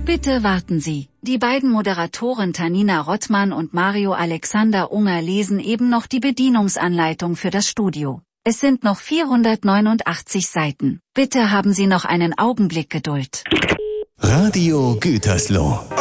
Bitte warten Sie. Die beiden Moderatoren Tanina Rottmann und Mario Alexander Unger lesen eben noch die Bedienungsanleitung für das Studio. Es sind noch 489 Seiten. Bitte haben Sie noch einen Augenblick Geduld. Radio Gütersloh.